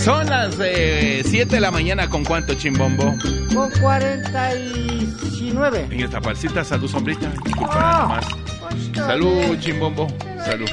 Son las 7 de la mañana. ¿Con cuánto, Chimbombo? Con 49. En esta parcita, salud, sombrita. Disculpa, nada más. Salud, Chimbombo. Salud.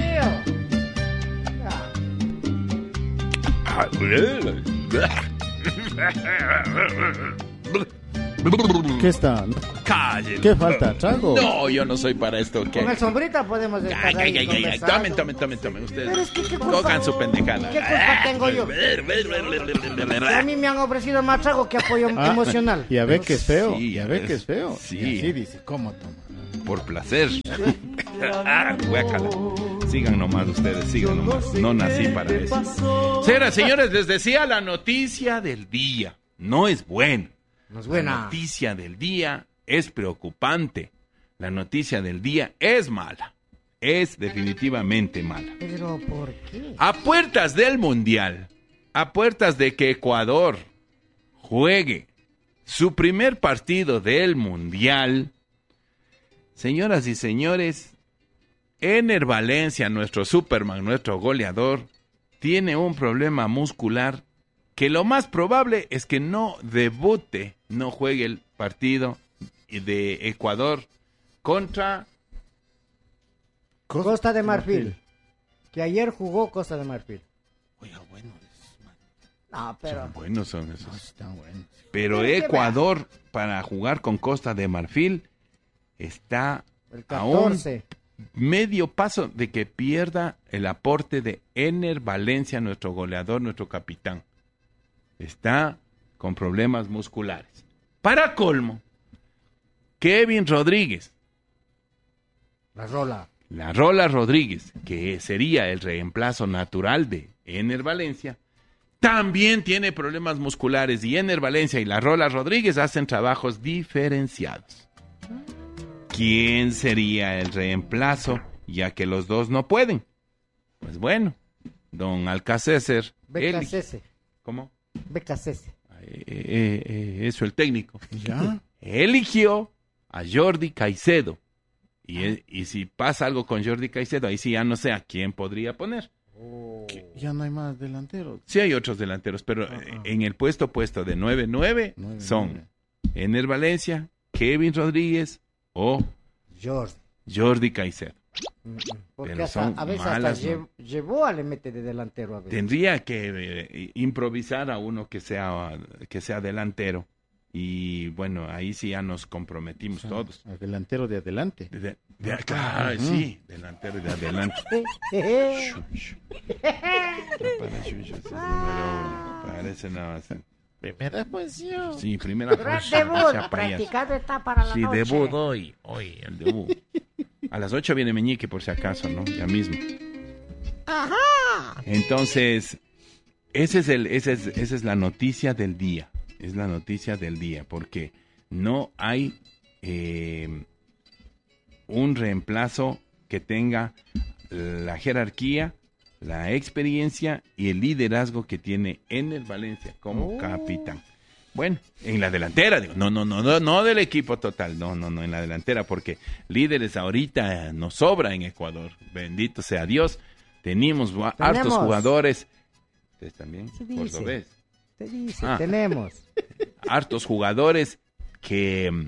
¿Qué está? Cállate. ¿Qué falta? ¿Trago? No, yo no soy para esto. ¿Qué? Con el sombrita podemos estar ahí conversando. Tomen. Ustedes Pero es que, ¿qué culpa? tocan su pendejada. ¿Qué culpa tengo yo? A mí me han ofrecido más trago que apoyo emocional. Ya ve que es feo. Sí, ya ve que es feo. Sí. Y así dice, ¿cómo toma? Por placer. Guácala. Sigan nomás ustedes, sigan nomás. No nací para eso. Señoras, señores, les decía la noticia del día. No es buena. No es La buena. noticia del día es preocupante. La noticia del día es mala. Es definitivamente mala. ¿Pero por qué? A puertas del Mundial, a puertas de que Ecuador juegue su primer partido del Mundial, señoras y señores, Ener Valencia, nuestro Superman, nuestro goleador, tiene un problema muscular que lo más probable es que no debute, no juegue el partido de Ecuador contra Costa de Marfil. Que ayer jugó Costa de Marfil. Oiga, bueno. No, pero... Son buenos son esos. No, están buenos. Pero Pero Ecuador, para jugar con Costa de Marfil, está El a un 14. medio paso de que pierda el aporte de Ener Valencia, nuestro goleador, nuestro capitán. Está con problemas musculares. Para colmo, Kevin Rodríguez, La Rola. la Rola Rodríguez, que sería el reemplazo natural de Ener Valencia, también tiene problemas musculares y Ener Valencia y la Rola Rodríguez hacen trabajos diferenciados. ¿Quién sería el reemplazo, ya que los dos no pueden? Pues bueno, don Alcacéser. Becasese. ¿Cómo? Becasese. Eso, el técnico. ¿Ya? Eligió a Jordi Caicedo. Y si pasa algo con Jordi Caicedo, ahí sí ya no sé a quién podría poner. Ya no hay más delanteros. Sí hay otros delanteros, pero en el puesto de 9-9 son Ener Valencia, Kevin Rodríguez o Jordi Caicedo. Porque Pero hasta, son a veces malas, hasta ¿no? llevó a le mete de delantero a veces. Tendría que improvisar a uno que sea delantero. Y bueno, ahí sí ya nos comprometimos todos. El delantero de adelante. Claro, sí, delantero de adelante. Parece nada más. Primera posición. Sí, primera Gran posición. debut, Sea payaso. practicado está para la Sí, noche. debut hoy, el debut. A las 8 viene Meñique por si acaso, ¿no? Ya mismo. Ajá. Entonces, esa es la noticia del día. Es la noticia del día, porque no hay un reemplazo que tenga la jerarquía, la experiencia y el liderazgo que tiene Ener Valencia como capitán. Bueno, en la delantera, digo, no del equipo total, no, en la delantera, porque líderes ahorita nos sobra en Ecuador, bendito sea Dios, tenemos hartos jugadores, ustedes también, Se dice. cordobés, Te dice, tenemos. hartos jugadores que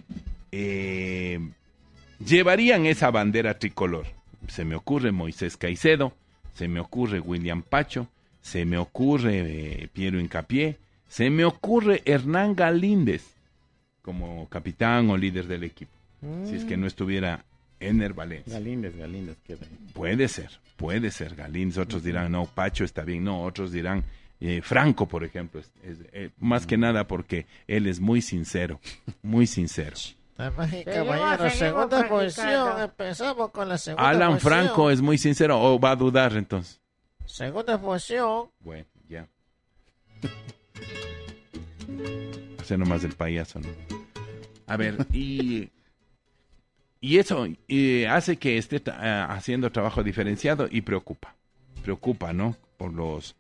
llevarían esa bandera tricolor. Se me ocurre Moisés Caicedo, se me ocurre William Pacho, se me ocurre Piero Hincapié, se me ocurre Hernán Galíndez como capitán o líder del equipo. Si es que no estuviera Ener Valencia. Galíndez queda ahí. Puede ser Galíndez. Otros dirán, no, Pacho está bien. No, otros dirán, Franco, por ejemplo. Más que nada porque él es muy sincero. Muy sincero. Caballero, segunda posición. Empezamos con la segunda Alan posición. Franco es muy sincero. ¿O va a dudar entonces? Segunda posición. Bueno, ya. Hacer nomás el payaso, ¿no? A ver, y eso hace que esté haciendo trabajo diferenciado y preocupa, ¿no? Por los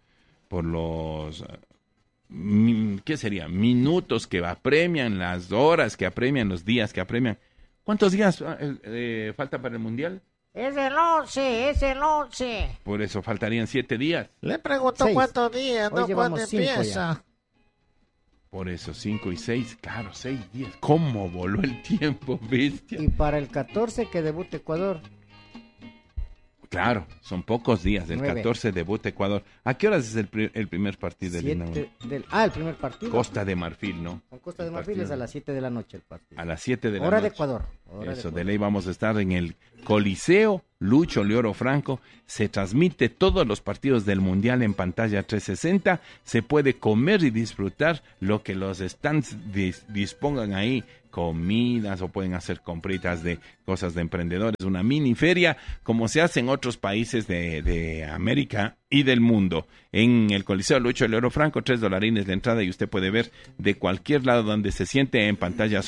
¿qué sería? Minutos que apremian, las horas que apremian, los días que apremian. ¿Cuántos días falta para el Mundial? Es el 11, es el 11. Por eso faltarían 7 días. Le pregunto 6. cuántos días, Hoy no cuándo llevamos 5 empieza. Por eso 5 y 6, claro, 6 días. ¿Cómo voló el tiempo, bestia? Y para el 14 que debuta Ecuador. Claro, son pocos días. El 9. 14 debuta Ecuador. ¿A qué horas es el primer partido del 7 el primer partido. Costa de Marfil, ¿no? Con Costa de El Marfil partido. es a las 7 de la noche el partido. A las 7 de la Hora noche. de Ecuador. Hora Eso, de de ley vamos a estar en el Coliseo Lucho Leoro Franco. Se transmite todos los partidos del Mundial en pantalla 360. Se puede comer y disfrutar lo que los stands dispongan ahí. Comidas o pueden hacer compritas de cosas de emprendedores. Una mini feria como se hace en otros países de América y del mundo. En el Coliseo Lucho Leoro Franco, $3 de entrada y usted puede ver de cualquier lado donde se siente en pantalla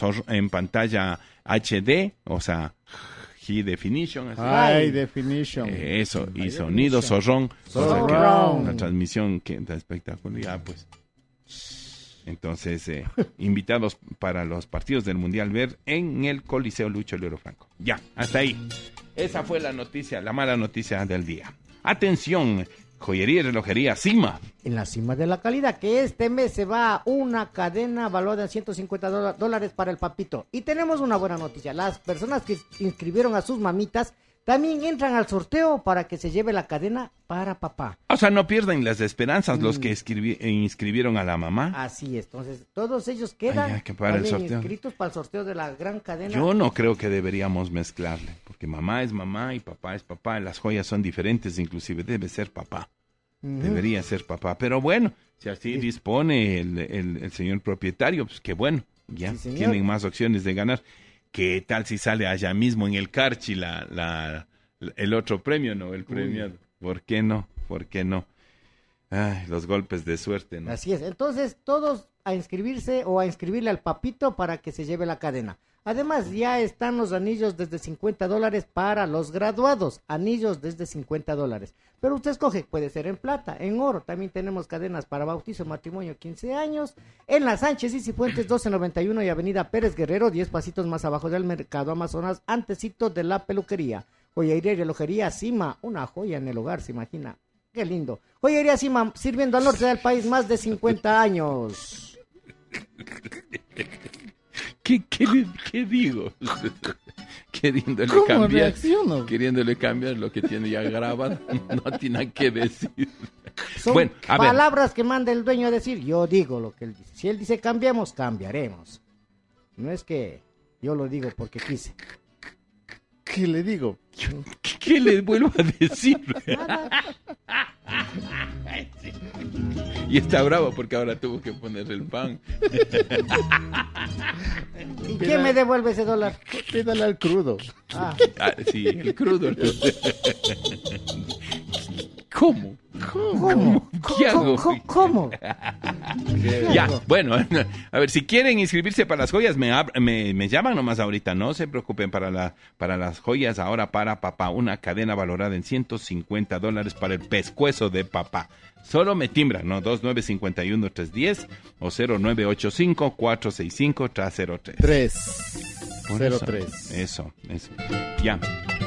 HD, o sea, High Definition. High Definition. Eso, y sonido zorrón. Zorrón. La transmisión que da espectacular, pues. Entonces, invitados para los partidos del Mundial ver en el Coliseo Lucho Leoro Franco. Ya, hasta ahí. Esa fue la noticia, la mala noticia del día. Atención, joyería y relojería Cima. En la cima de la calidad, que este mes se va una cadena valorada en $150 para el papito. Y tenemos una buena noticia. Las personas que inscribieron a sus mamitas también entran al sorteo para que se lleve la cadena para papá. O sea, no pierden las esperanzas los que inscribieron a la mamá. Así es. Entonces, todos ellos quedan ya, que para el también sorteo. inscritos para el sorteo de la gran cadena. Yo no creo que deberíamos mezclarle, porque mamá es mamá y papá es papá. Las joyas son diferentes, inclusive debe ser papá. Debería ser papá. Pero bueno, si así dispone el señor propietario, pues qué bueno. Ya Sí, señor. tienen más opciones de ganar. ¿Qué tal si sale allá mismo en el Carchi el otro premio, no? El premiado. ¿Por qué no? ¿Por qué no? Ay, los golpes de suerte, ¿no? Así es. Entonces, todos a inscribirse o a inscribirle al papito para que se lleve la cadena. Además, ya están los anillos desde $50 para los graduados. Anillos desde $50. Pero usted escoge, puede ser en plata, en oro. También tenemos cadenas para bautizo, matrimonio, 15 años. En la Sánchez y Cifuentes 1291 y Avenida Pérez Guerrero, 10 pasitos más abajo del Mercado Amazonas, antecito de la peluquería. Joyería y relojería Cima, una joya en el hogar, se imagina. Qué lindo. Joyería Cima, sirviendo al norte del país más de 50 años. ¿Qué digo? Queriéndole ¿Cómo cambiar, reacciono? queriéndole cambiar lo que tiene ya grabado, no tiene nada que decir. Son Bueno, a ver. palabras que manda el dueño a decir. Yo digo lo que él dice. Si él dice cambiamos, cambiaremos. No es que yo lo digo porque quise. ¿Qué le digo? ¿Qué le vuelvo a decir? Nada. Y está bravo porque ahora tuvo que poner el pan. ¿Y quién me devuelve ese dólar? Pídale al crudo. Ah, Ah, sí, el crudo. ¿Cómo? ¿cómo? ¿Qué hago? ¿Cómo? Ya, bueno, a ver, si quieren inscribirse para las joyas, me llaman nomás ahorita, no se preocupen para las joyas, ahora para papá, una cadena valorada en $150 para el pescuezo de papá. Solo me timbran, ¿no? 2951-310 o 0985-465-303. 303. Eso. Ya.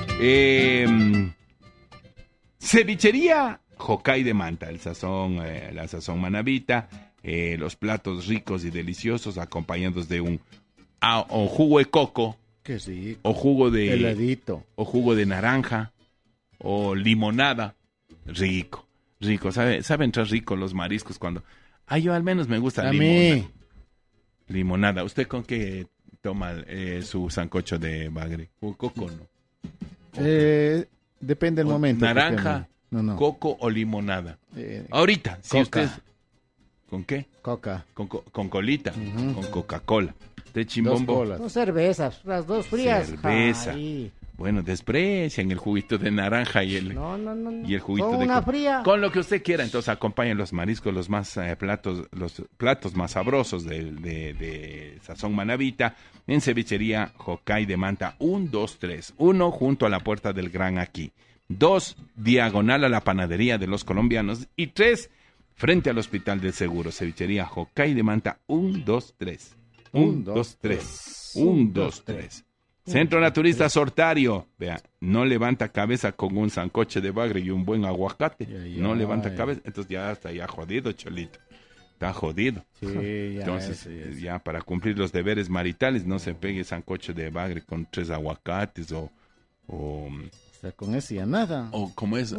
Cevichería Jocay de Manta, el sazón, la sazón manabita, los platos ricos y deliciosos acompañados de un o jugo de coco, Que sí. o jugo de Heladito. o jugo de naranja, o limonada, rico. Sabe entrar rico los mariscos cuando... yo al menos me gusta A limonada. mí. Limonada. ¿Usted con qué toma su sancocho de bagre? ¿Con coco no? Depende del O momento. naranja, No. coco o limonada. Eh, Ahorita, si Coca. usted... ¿Con qué? Coca. Con colita, Ujú. con Coca-Cola. De Dos chimbombo. colas. Dos cervezas, las dos frías. Cerveza. Ay. Bueno, desprecian el juguito de naranja y el juguito Con de una coco. fría. Con lo que usted quiera, entonces acompañen los mariscos, los más los platos más sabrosos de sazón manabita en cevichería Jocay de Manta 1, 2, 3. 1 junto a la puerta del Gran Aquí. 2 diagonal a la panadería de los colombianos y 3 frente al Hospital del Seguro. Cevichería Jocay de Manta 1, 2, 3. 1, 2, 3. 1, 2, 3. Centro Naturista Sortario, vea, no levanta cabeza con un sancoche de bagre y un buen aguacate. No levanta cabeza, entonces ya está ya jodido, Cholito. Está jodido. Sí, ya entonces, eso. ya para cumplir los deberes maritales, no se pegue sancoche de bagre con 3 aguacates o O sea, con eso ya nada. o ¿cómo es?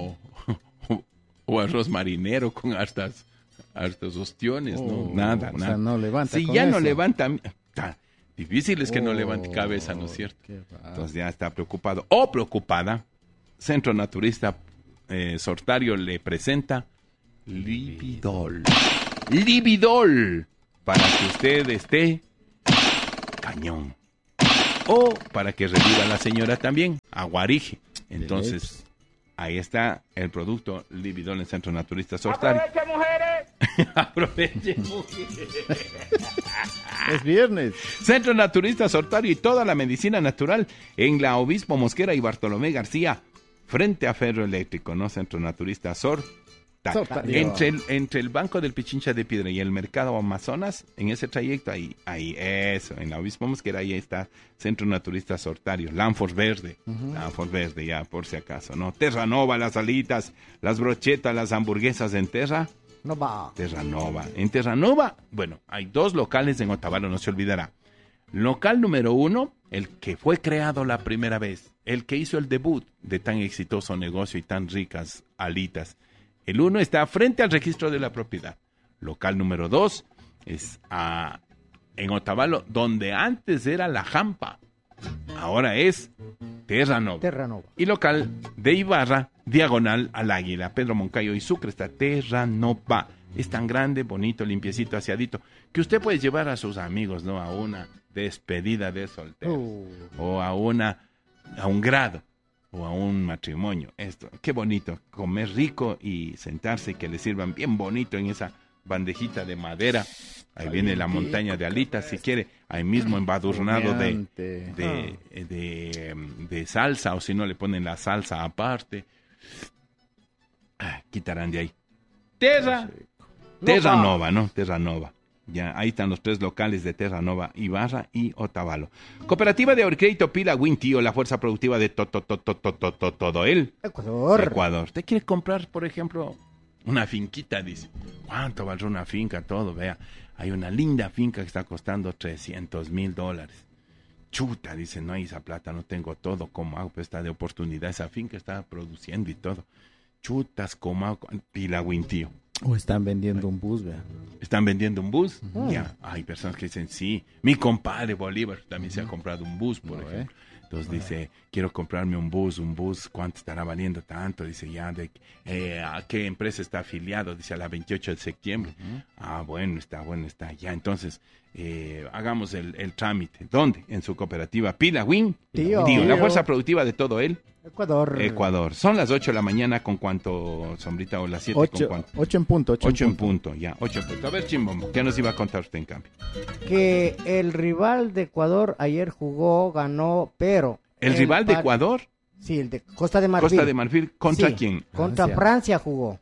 O arroz marinero con hartas ostiones, no, nada, O nada. sea, no levanta Si con ya no eso. levanta, difícil es que no levante cabeza, ¿no es cierto? Qué va. Entonces ya está preocupado o preocupada. Centro Naturista Sortario le presenta Libidol. Libidol, para que usted esté cañón. O para que reviva la señora también, aguarije. Entonces, ahí está el producto Libidol en Centro Naturista Sortario. ¡Aprovechen, mujeres! Aprovechen, mujeres. Es viernes. Centro Naturista Sortario y toda la medicina natural en la Obispo Mosquera y Bartolomé García, frente a Ferro Eléctrico, ¿no? Centro Naturista Sortario. Entre el Banco del Pichincha de Piedra y el Mercado Amazonas, en ese trayecto, ahí, eso, en la Obispo Mosquera, ahí está Centro Naturista Sortario, Lanford Verde, Lanford Verde, ya, por si acaso, ¿no? Terra Nova, las alitas, las brochetas, las hamburguesas en Terra. No va. Terra Nova. En Terra Nova, bueno, hay 2 locales en Otavalo, no se olvidará. Local número 1, el que fue creado la primera vez, el que hizo el debut de tan exitoso negocio y tan ricas alitas. El 1 está frente al registro de la propiedad. Local número 2 es en Otavalo, donde antes era La Jampa. Ahora es Terra Nova. Terra Nova. Y local de Ibarra, diagonal al Águila. Pedro Moncayo y Sucre está Terra Nova. Es tan grande, bonito, limpiecito, aseadito, que usted puede llevar a sus amigos, ¿no? A una despedida de solteros. O a un grado. O a un matrimonio. Esto, qué bonito, comer rico y sentarse y que le sirvan bien bonito en esa bandejita de madera. Ahí viene la montaña de alitas, si quiere, ahí mismo embadurnado de salsa, o si no le ponen la salsa aparte. Quitarán de ahí. Terra Nova, ¿no? Terra Nova. Ya, ahí están los 3 locales de Terra Nova, Ibarra y Otavalo. Cooperativa de Ahorcrédito Pila Wintío, la fuerza productiva de todo el Ecuador. ¿Usted quiere comprar, por ejemplo, una finquita? Dice, ¿cuánto valdrá una finca? Todo, vea. Hay una linda finca que está costando $300,000. Chuta, dice, no hay esa plata, no tengo todo. ¿Cómo hago? Pues está de oportunidad. Esa finca está produciendo y todo. Chutas, ¿cómo hago? Pila Wintío. O están vendiendo un bus, vea. ¿Están vendiendo un bus? Ya, hay personas que dicen, sí. Mi compadre Bolívar también se ha comprado un bus, por ejemplo. Entonces dice, quiero comprarme un bus, ¿cuánto estará valiendo tanto? Dice, ya, ¿a qué empresa está afiliado? Dice, a la 28 de septiembre. Bueno, está. Ya, entonces, hagamos el trámite. ¿Dónde? En su cooperativa Pila Win. Tío, la fuerza productiva de todo el Ecuador. Son las 8 de la mañana, ¿con cuánto, Sombrita? O las 7, ¿con cuánto? 8 en punto. 8 en punto, ya, 8 en punto. A ver, Chimbombo, ¿qué nos iba a contar usted en cambio? Que el rival de Ecuador ayer jugó, ganó, pero... ¿El rival de Ecuador? Sí, el de Costa de Marfil. Costa de Marfil, ¿contra quién? Contra Francia jugó.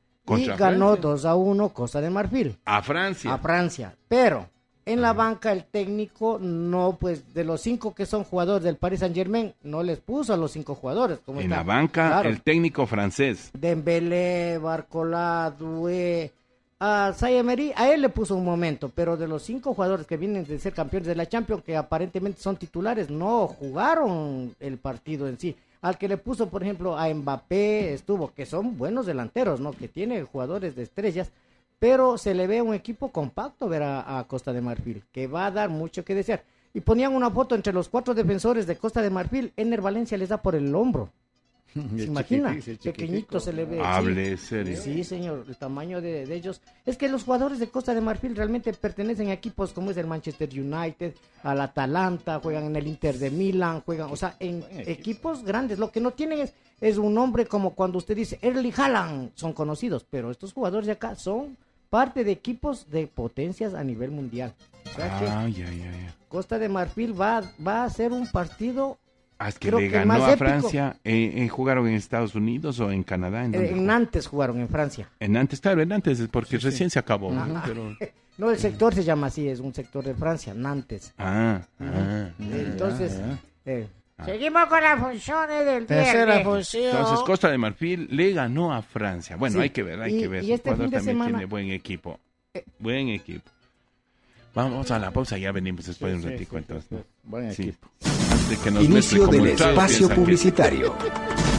Y ganó 2-1 Costa de Marfil. A Francia. Pero en la banca el técnico no, pues de los 5 que son jugadores del Paris Saint-Germain, no les puso a los 5 jugadores. La banca, claro, el técnico francés. Dembélé, Barcola, Doué, a Sayemeri, a él le puso un momento, pero de los 5 jugadores que vienen de ser campeones de la Champions, que aparentemente son titulares, no jugaron el partido en sí. Al que le puso, por ejemplo, a Mbappé, que son buenos delanteros, ¿no? Que tiene jugadores de estrellas, pero se le ve un equipo compacto ver a Costa de Marfil, que va a dar mucho que desear. Y ponían una foto entre los 4 defensores de Costa de Marfil, Ener Valencia les da por el hombro. ¿Se imagina? Pequeñito se le ve. Hable serio. Sí, señor, el tamaño de ellos. Es que los jugadores de Costa de Marfil realmente pertenecen a equipos como es el Manchester United, al Atalanta, juegan en el Inter de Milán, o sea, en equipos grandes. Lo que no tienen es un nombre como cuando usted dice Erling Haaland, son conocidos, pero estos jugadores de acá son parte de equipos de potencias a nivel mundial. O sea que Costa de Marfil va a ser un partido que creo le que el ganó más a épico. Francia. ¿Jugaron en Estados Unidos o en Canadá? ¿En dónde En jugaron? Nantes jugaron, en Francia. En Nantes, claro, en Nantes, porque recién se acabó, ¿no? Pero... No, el sector se llama así, es un sector de Francia, Nantes. Entonces, Seguimos con las funciones del tercera viernes. función. Entonces Costa de Marfil le ganó a Francia. Bueno, Sí. hay que ver. Y este Ecuador fin de también semana- tiene buen equipo. Buen equipo. Vamos a la pausa, ya venimos después de un ratico entonces. Buen Sí. equipo. Antes de que nos Inicio mezcle como del el trago, espacio piensan que- publicitario.